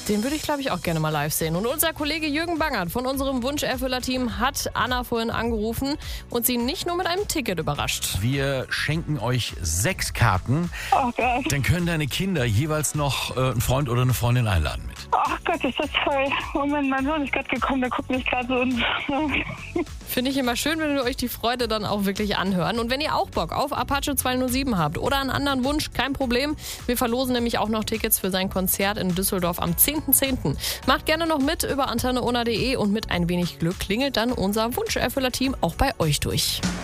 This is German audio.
Den würde ich, glaube ich, auch gerne mal live sehen. Und unser Kollege Jürgen Bangert von unserem Wunscherfüller-Team hat Anna vorhin angerufen und sie nicht nur mit einem Ticket überrascht. Wir schenken euch 6 Karten. Oh Gott. Dann können deine Kinder jeweils noch einen Freund oder eine Freundin einladen mit. Ach Gott, ist das toll. Moment, mein Sohn ist gerade gekommen, der guckt mich gerade so und... Finde ich immer schön, wenn wir euch die Freude dann auch wirklich anhören. Und wenn ihr auch Bock auf Apache 207 habt oder einen anderen Wunsch, kein Problem. Wir verlosen nämlich auch noch Tickets für sein Konzert in Düsseldorf am 10.10. Macht gerne noch mit über antenneona.de und mit ein wenig Glück klingelt dann unser Wunscherfüller-Team auch bei euch durch.